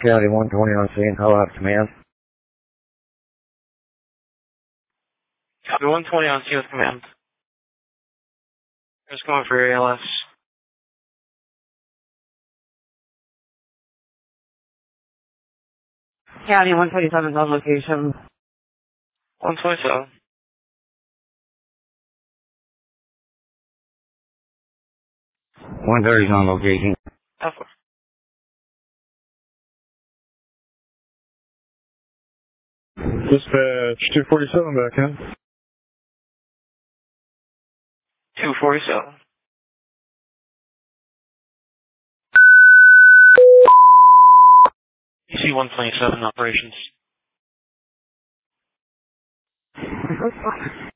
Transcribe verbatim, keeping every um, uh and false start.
County one twenty on scene, call out command. Copy one twenty on scene with command. Just going for your A L S. County one twenty-seven on location. one twenty-seven. one thirty is on location. Alpha. Dispatch two forty-seven back in. two forty-seven. E C one twenty-seven operations.